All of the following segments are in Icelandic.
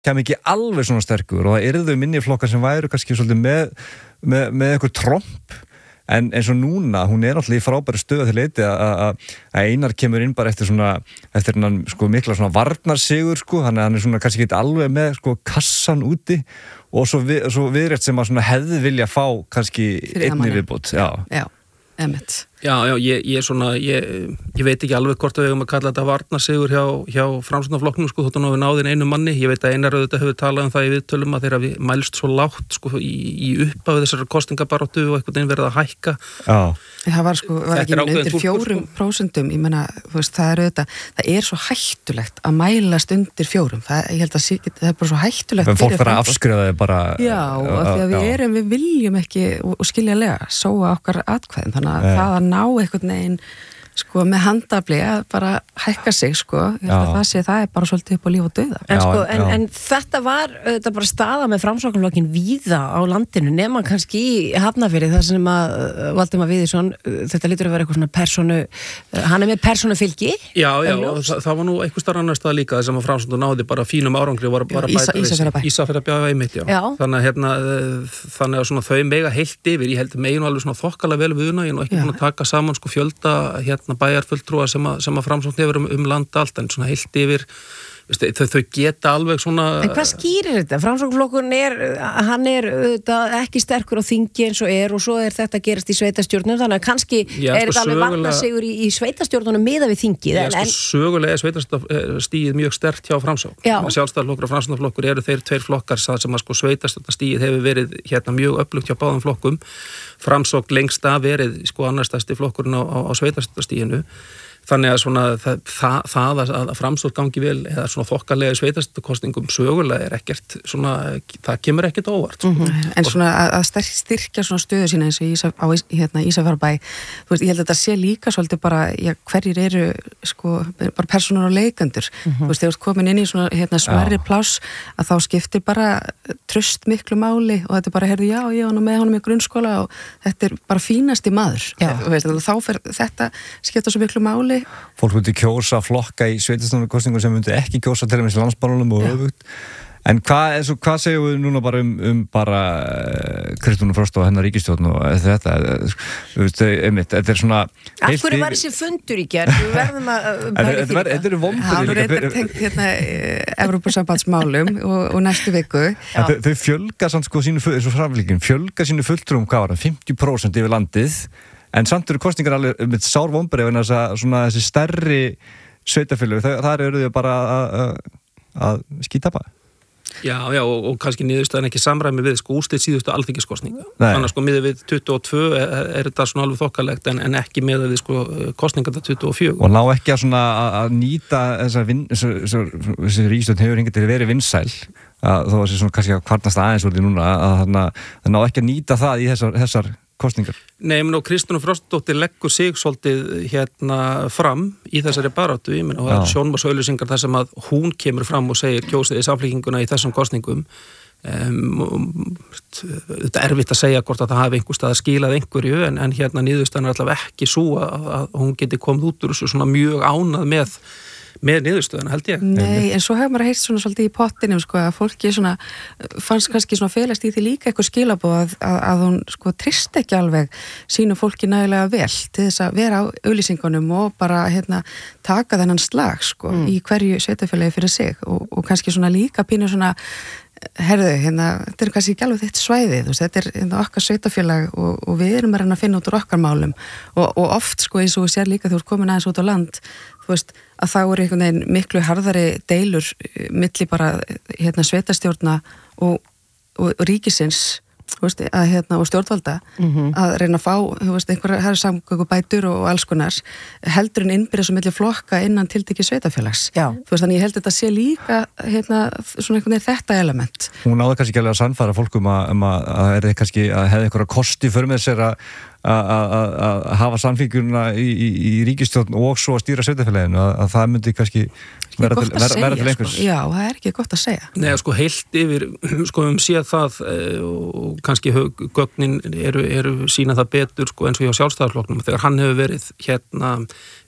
kemur ekki alveg svona sterkur og það yrðu minni flokkar sem væru kannski svolítið með eitthvað tromp en eins og núna, hún alltaf í frábæri stöðu til leiti að Einar kemur inn bara eftir hann sko mikla svona varnarsigur sko, hann svona kannski ekki alveg með sko kassan úti og svo viðrétt sem að svona hefði vilja fá kannski einni viðbót. Já, emitt. Já, ég veit ekki alveg hvort við eigum að kalla þetta varnarsigur hjá Framsóknarflokknum, sko, þótt við náðum einu manni. Ég veit að Einar auðvitað hefur talað það í viðtölum að þeirra við mælst svo lágt, sko, í upphafi þessar kosningabaráttu og einhvern veginn verið að hækka. Já. Það var ekki undir 4%, ég meina, þú veist, það er svo hættulegt að mælast undir 4%. Ég held að það er bara svo hættulegt. Fólk verið að afskrifa þau bara. Já, af því að við viljum ekki og skiljanlega sóa okkar atkvæðin, þannig að það að ná einhvern veginn sko með handafli að bara hækka sig sko, ég held að það er bara svolítið upp á líf og dauða. En þetta var þetta bara staða með Framsóknarflokkinn víða á landinu, nema kannski í Hafnarfirði þar sem að Valdimar Viðarsson, þetta lítur að vera eitthvað svona hann er með persónufylgi. Já, það var nú einhver starf annar stað líka þess að Framsóknar náði bara fínum árangri var bara Ísafjarðarbæ einmitt, já. Þannig að svona þau mega heilt yfir, ég held megin alveg svona þokkalega vel við ég nú ekki búin að taka saman sko fjölda bæjarfulltrúa sem að Framsókn hefur land allt, en svona heilt yfir þau geta alveg svona. En hvað skýrir þetta? Framsóknarflokkurinn hann er ekki sterkur á þingi eins og svo þetta gerast í sveitastjórnum, þannig að kannski þetta alveg varnarsigur í sveitastjórnunum miðað við þingið. Sögulega er sveitastíð mjög sterkt hjá Framsókn. Sjálfstæðisflokkur og Framsóknarflokkur eru þeir tveir flokkar sem að sko sveitastjórnastíð hefur verið mjög öflugt hjá báðum flokkum. Framsókn lengst af verið sko annarstæsti flokkurinn á sveitastjórnastíðinu. Þannig að svona það að Framsókn gangi vel eða svona þokkalega sveitarstjórnarkosningum sögulega er ekkert svona, það kemur ekkert óvart. En svona að styrkja svona stöðu sína eins og Ísafjarðarbæ, þú veist, ég held að þetta sé líka svolítið bara, hverjir eru sko, bara persónur og leikendur. Þú veist, þegar þú komin inn í svona smærri pláss að þá skiptir bara traust miklu máli og þetta er bara, ég var nú með honum í grunnskóla og þetta er bara fínasti maður. Þú veist, þá fer þetta skipta svo miklu máli. Fólk myndi kjósa flokka í sveitarstjórnarkosningum sem myndi ekki kjósa til dæmis í landsmálunum og öfugt. En hvað segjum við núna bara bara Kristrúnu Frost og hennar ríkisstjórn og þetta þetta er svona af hverju var þessi fundur í gerð? Við verðum að þetta eru vonbrigði. Það er tengt Evrópusambandsmálum og næstu viku. Þau fjölga samt sko sínu fjölga sínu fulltrúum, hvað var það, 50% yfir landið. En samt eru kosningar alveg með sár vonbrigði vegna þess að svona þessi stærri sveitarfélög, þar eru þau bara að skíta bara. Já, og kannski niðurstaðan ekki samræmi við sko úrslit síðustu alþingiskosninga. Þannig að sko miðað við 22 er þetta svona alveg þokkalegt en ekki miðað við sko kosningar 24. Og ná ekki að nýta þessi ríkisstjórn hefur hingað til að vera vinsæl, þó að þessi svona kannski að kvarnast aðeins úr því núna, að ná ekki að nýta það í þessar kosningar. Nei, og Kristrúnu Frostdóttir leggur sig svolítið fram í þessari baráttu, og það er sjónvarpsauglýsingar þar sem að hún kemur fram og segir kjósið í Samfylkinguna í þessum kosningum. Þetta er erfitt að segja hvort að það hafi einhver stað að skilað einhverju, en niðurstaðan er allavega ekki svo að hún geti komið út úr þessu svona mjög ánað með niðurstöðuna, held ég. Nei, en svo hefur maður heyrt svona svolítið í pottinum sko að fólki svona fannst kannski svona felast í því líka eitthvað skilaboð að hún sko treyst ekki alveg sínu fólki nægilega vel til þess að vera á auglýsingunum og bara taka þennan slag sko í hverju sveitarfélagi fyrir sig og kannski svona líka pínu svona þetta er kannski ekki alveg þitt svæði, þú veist, þetta er okkar sveitafélag og við erum að reyna að finna út úr okkar málum og oft sko eins og við sér líka þegar þú ert komin aðeins út á land, þú veist, að þá eru einhvern veginn miklu harðari deilur milli bara sveitarstjórna og ríkisins, þú veist, og stjórnvalda að reyna að fá, þú veist, einhverjar samgöngubætur og alls konar heldur en innbyrða svo milli flokka innan tiltekið sveitafélags. Þú veist, þannig ég held þetta sé líka svona einhvern veginn þetta element. Hún náði kannski ekki alveg að sannfæra fólkum að er kannski að hefði einhverja kosti fyrir með sér að hafa samfélgjuna í ríkisstjórn og svo að stýra sveitafélaginu, að það myndi kannski vera til einhvers. Já, það er ekki gott að segja. Nei, sko heilt yfir, sko séð það og kannski gögnin eru sína það betur sko eins og hjá Sjálfstæðisflokknum þegar hann hefur verið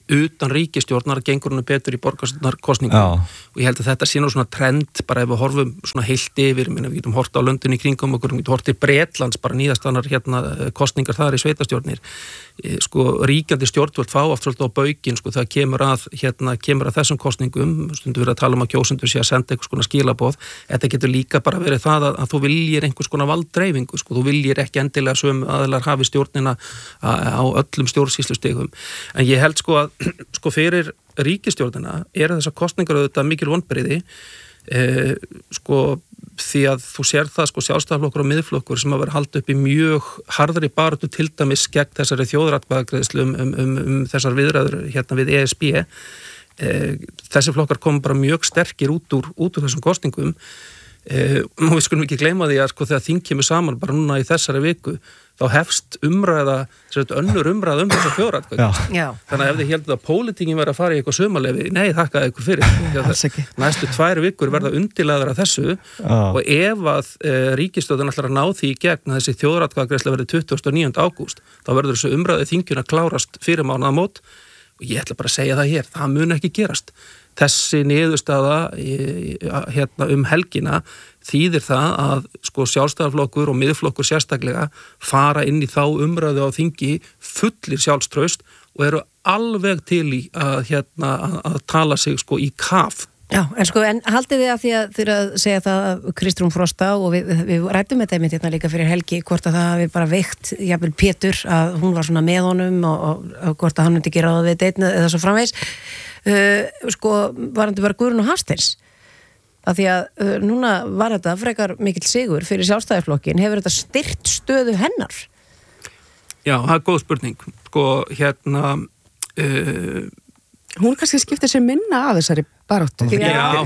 utan ríkisstjórnar gengur hún betur í borgarstjórnarkosningum og ég held að þetta sé nú svona trend bara ef við horfum svona heilt yfir, við getum hort á löndin í kringum okkur, við getum hort til Bretlands bara nýðastanar kosningar þar í sveitastjórnir sko ríkjandi stjórnvöld fá oft svolítið á baukinn sko það kemur að þessum kosningum, stundum við að tala að kjósendur sé að senda einhvers konar skilaboð, þetta getur líka bara verið það að þú viljir einhvers konar valddreifingu sko, þú viljir ekki endilega sömu aðilar hafi stjórnina á öllum stjórnsýslustigum, en ég held sko að sko fyrir ríkisstjórnina þessar kosningar auðvitað mikil vonbrigði sko því að þú sér það sko sjálfstæðarflokkur og miðflokkur sem að vera haldið upp í mjög harðri baráttu til dæmis gegn þessari þjóðaratkvæðagreiðslu þessar viðræður við ESB þessi flokkar kom bara mjög sterkir út úr þessum kosningum og við skulum ekki gleyma því að sko þegar þing kemur saman bara núna í þessari viku þá hefst önnur umræða þessa þjóðaratkvæðagreiðslu þannig að ef þið heldur að pólitíkin verður að fara í eitthvað sumarleyfi, nei þakkaði ykkur fyrir næstu 2 vikur verða undirlegaðar af þessu og ef að ríkisstjórnin ætlar að ná því í gegn að þessi þjóðaratkvæðagreiðsla verður 29. ágúst þá verður þessu umræðu þingjun að klárast fyrir mánaðamót og ég ætla bara að segja það hér, það mun ekki gerast þessi niðurstaða helgina þýðir það að sko sjálfstæðarflokkur og miðflokkur sérstaklega fara inn í þá umræðu á þingi fullir sjálfstraust og eru alveg til í að tala sig sko í kaf. Já, en haldið þið að því að þið að segja það að Kristrún Frosta og við rættum þetta einmitt líka fyrir helgi hvort að það hafi bara veikt jafnvel Pétur að hún var svona með honum og hvort að hann myndi gera það við deitna eða svo framvegis sko varandi bara Guðrún og Hafsteins að því að núna var þetta frekar mikill sigur fyrir sjálfstæðisflokkin, hefur þetta styrkt stöðu hennar? Já, það góð spurning sko hún kannski skiptir sér minna af þessari baráttu. Já,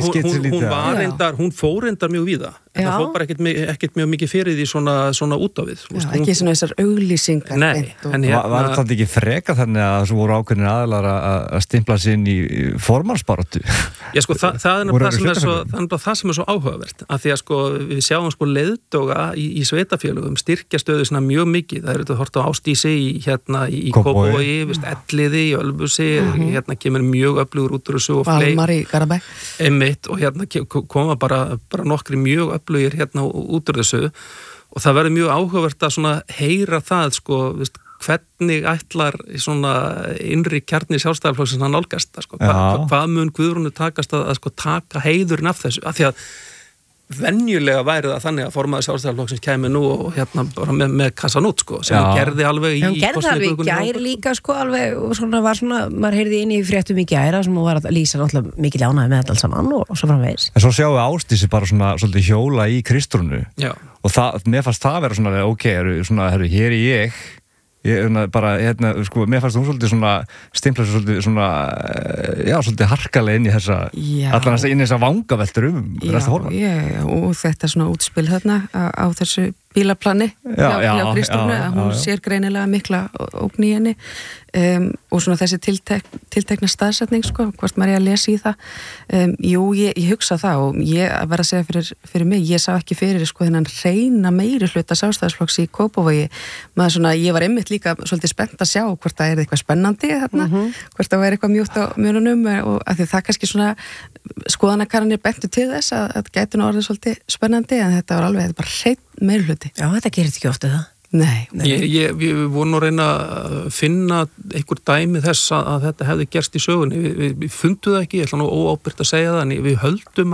hún fór reyndar mjög víða en það fór bara ekkert mjög mikið fyrir því svona út á við. Já, ekki svona þessar auglýsingar. Nei, var þetta ekki freka þannig að þessu voru ákveðnir aðilar að stimpla sig inn í formannsbaráttu? Já, sko, það er það sem er svo áhugavert af því að sko, við sjáum sko leiðtoga í sveitafélögum styrkja stöðu svona mjög mikið, það er þetta hort á Ásdísi í Kópavogi, Elliði í Ölfusi, kemur mjög öflugur út úr þessu og Valmar í Garabæ. Einmitt, og koma bara nokkri mjög öflugir út úr þessu og það verður mjög áhugavert að svona heyra það sko, hvernig ætlar svona innri kjarni sjálfstæðarflokksins að nálgast það sko, hvað mun Guðrúnu takast að sko taka heiðurinn af þessu, af því að venjulega væri það þannig að formaður sjálfstæðarflokksins kæmi nú og bara með kassan út sko, sem hún gerði alveg í hún gerði alveg í gær líka sko alveg, og svona var svona, maður heyrði inn í fréttum í gæra sem hún var að lýsa náttúrulega mikil ánægði með þetta alls saman og svo framvegis. En svo sjáum við Ásdísi bara svona svolítið hjóla í Kristrúnu og mér fannst það vera svona, hér er ég bara, sko, mér fannst hún svolítið svona stimpla svolítið svona svolítið harkalega inn í þessa allan inn í þessa vangaveltur resta horfa. Já, og þetta svona útspil þarna á þessu bílaplani hjá Kristrúnu, að hún sér greinilega mikla ógn í henni og svona þessi tiltekna staðsetning sko, hvort maður að lesa í það jú, ég hugsa það og ég verð að segja fyrir mig, ég sá ekki fyrir sko þennan reyna meiri hluta sjálfstæðisflokks í Kópavogi, maður svona, ég var einmitt líka svolítið spennt að sjá hvort það er eitthvað spennandi þarna, hvort það væri eitthvað mjúkt á mjörunum og að því það kannski svona skoðanakarnir bentu til þess að þetta gæti nú orðið svolítið spennandi en þetta var alveg, þetta bara hreinn meiri hluti. Já, þetta gerir ekki ofta það. Nei. Við vorum að reyna að finna einhver dæmi þess að þetta hefði gerst í sögunni. Við fundum það ekki, ég ætla nú óábyrgt að segja það, en við höldum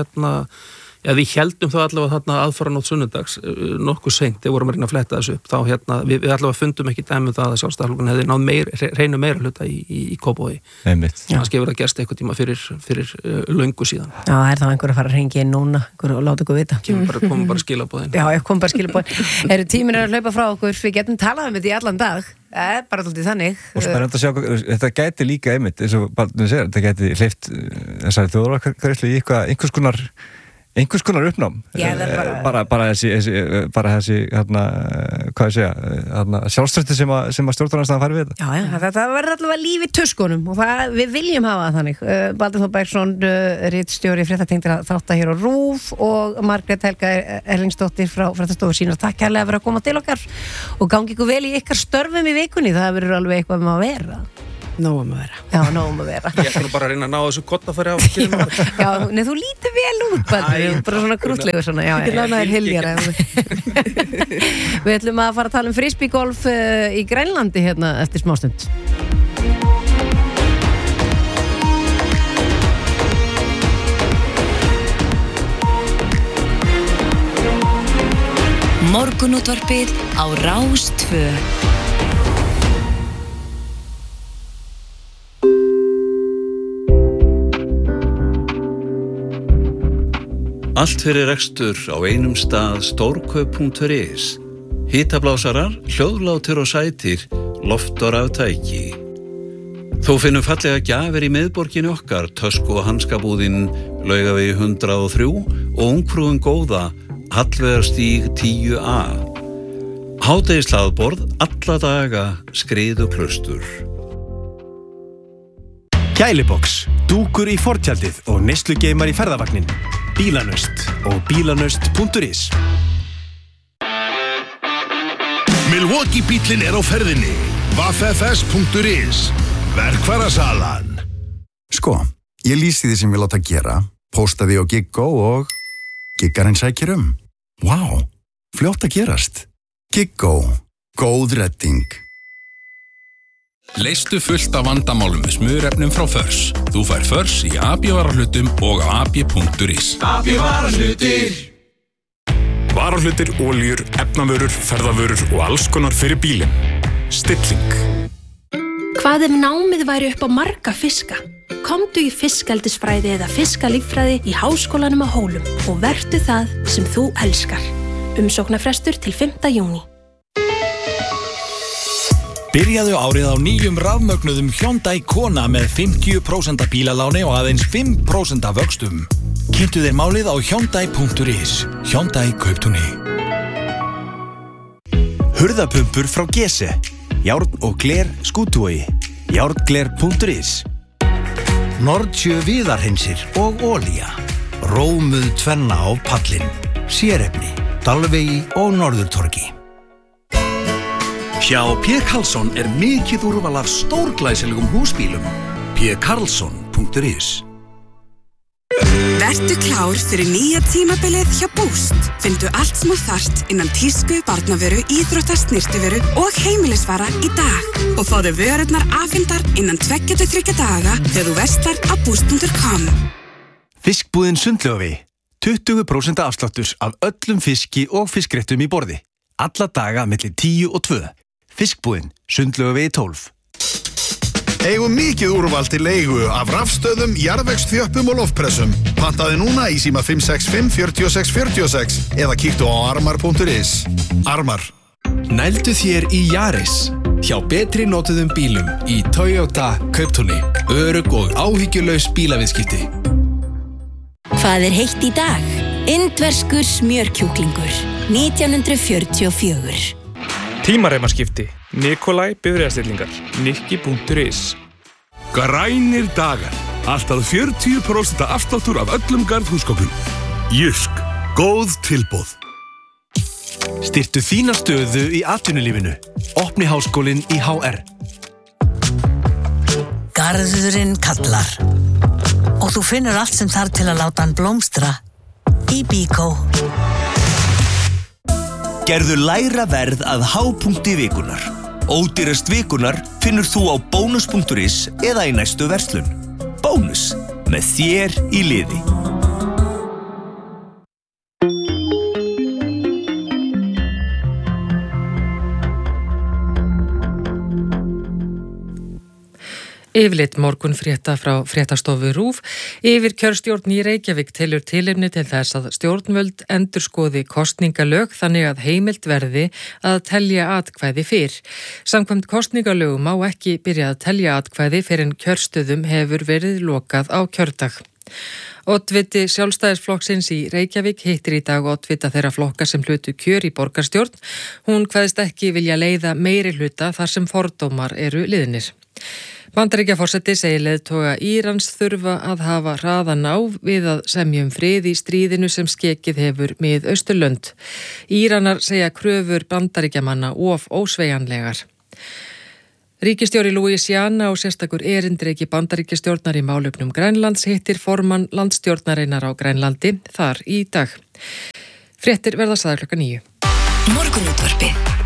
við heldum þá allavega þarna aðfaranótt sunnudags nokkuð seint, þegar vorum að reyna að fletta þessu upp, þá við allavega fundum ekki dæmi það að sjálfstæðarflokkurinn hefði náð reynu meira hluta í Kópavogi. Kannski hefur það gerst eitthvað tíma fyrir löngu síðan. Já, er þá einhver að fara að hringja inn núna, einhver að láta ykkur vita. Komum bara skilaboðin. Já, komum bara skilaboðin. Tíminn er að hlaupa frá okkur, við getum talað um þetta í allan dag. Bara alltaf þannig. Og spennandi að sjá, þetta gæti líka einmitt, eins og Baldur segir, þetta gæti hleypt þessari þjóðaratkvæðagreiðslu í einhvers konar uppnám. Bara þessi hvað ég segja, sjálfströsti sem að stjórnarandstaðan fari við þetta. Já, þetta verður allavega líf í tuskunum og við viljum hafa það þannig. Baldur Þór Bergsson, ritstjóri fréttatengdra þátta hér á RÚV og Margrét Helga Erlingsdóttir frá Fréttastofu Sýnar. Takk kærlega fyrir að koma til okkar og gangi ykkur vel í ykkar störfum í vikunni, það verður alveg eitthvað með að vera. Nóg að vera. Já, nóg að vera. Ég ætla nú bara að reyna að ná þessu kottafæri á. Já, nei, þú lítur vel út, bara svona krútlegur svona. Já, ekki lánaðir Hiljar. Við ætlum að fara að tala frisbeegolf í Grænlandi hérna eftir smástund. Morgunútvarpið á Rás 2. Allt fyrir rekstur á einum stað stórkaup.is. Hitablásarar, hljóðlátur og sætir, loft og raftæki. Þú finnum fallega gjafir í miðborginni okkar, tösku og hanskabúðin, Laugavegi 103 og Ungfrúin góða, Hallveigarstíg 10A. Hádegishlaðborð alla daga, skriðu klaustur. Gælibox, dúkur í fortjaldið og neyslugeimar í ferðavagnin. Bílanöst og bílanöst.is. Milwaukee bíllinn á ferðinni. vaffs.is. Verkfærasalan. Sko, ég lýsi því sem ég láta gera, posta því á Giggo og giggarinn sækir Vá, fljótt að gerast. Giggo, góð redding. Leystu fullt af vandamálum með smurefnum frá Förs. Þú fær Förs í AB-varahlutum og á ab.is. AB-varahlutir. Varahlutir, olíur, efnavörur, ferðavörur og alls konar fyrir bílinn. Stilling. Hvað ef námið væri upp á marga fiska? Komdu í fiskeldisfræði eða fiskalíffræði í Háskólanum á Hólum og vertu það sem þú elskar. Umsóknarfrestur til 5. júní. Byrjaðu árið á nýjum rafmögnuðum Hyundai Kona með 50% bílaláni og aðeins 5% vöxtum. Kynntu þér málið á Hyundai.is. Hyundai Kauptúni. Hurðapumpur frá Gese. Járn og gler Skútuvogi. Járngler.is. Nordsjö viðarhreinsir og olía. Rómuð tvenna á pallin. Sérefni, Dalvegi og Norðurtorgi. Hjá P. Karlsson mikið úrval af stórglæsilegum húsbílum. pkarlsson.is. Vertu klár fyrir nýja tímabilið hjá Boost. Findu allt sem þú þarft innan tísku, barnavöru, íþrótta, snyrtivöru og heimilisvara í dag. Og fáðu vörurnar afhentar innan 2-3 daga þegar þú verslar á boost.com. Fiskbúðin Sundlaugavegi. 20% afsláttur af öllum fiski og fiskréttum í borði. Alla daga milli 10 og 2. Fiskbúðin Sundlaugavegi 12. Eigum mikið úrval til leigu af rafstöðum, jarðvegsþjöppum og loftpressum. Pantaði núna í síma 565 46 46 eða kíktu á armar.is. Armar. Nældu þér í Yaris. Hjá betri notuðum bílum í Toyota Kauptúni. Örugg og áhyggjulaus bílaviðskipti. Hvað heitt í dag? Indverskur smjörkjúklingur. 1944. Tímareimaskipti. Nikolai bifreiðastillingar. Nikki.is. Grænir dagar. Alltaf 40% afsláttur af öllum garðhúsgögnum. Jysk. Góð tilboð. Styrktu þína stöðu í atvinnulífinu. Opni háskólinn í HR. Garðurinn kallar. Og þú finnur allt sem þarf til að láta hann blómstra. Í Bíkó. Gerðu lægra verð að hápunkti vikunar. Ódýrast vikunar finnur þú á bónus.is eða í næstu verslun. Bónus, með þér í liði. Yfirlit morgunfrétta frá fréttastofu RÚV. Yfirkjörstjórn í Reykjavík telur tilefni til þess að stjórnvöld endurskoði kosningalög þannig að heimilt verði að telja atkvæði fyrr. Samkvæmt kosningalögum má ekki byrja að telja atkvæði fyrr en kjörstöðum hefur verið lokað á kjördag. Oddviti Sjálfstæðisflokksins í Reykjavík hittir í dag oddvita þeirra flokka sem hlutu kjör í borgarstjórn. Hún kveðst ekki vilja leiða meiri hluta þar sem fordómar eru liðnir. Bandaríkjaforseti segir leiðtoga Írans þurfa að hafa hraðan á við að semja frið í stríðinu sem skekið hefur mið Austurlönd. Íranar segja kröfur Bandaríkjamanna of ósveigjanlegar. Ríkisstjóri Louisiana og sérstakur erindreki Bandaríkjastjórnar í málefnum Grænlands hittir formann landstjórnarinnar á Grænlandi þar í dag. Fréttir verða sagðar 9:00. Morgunútvarpið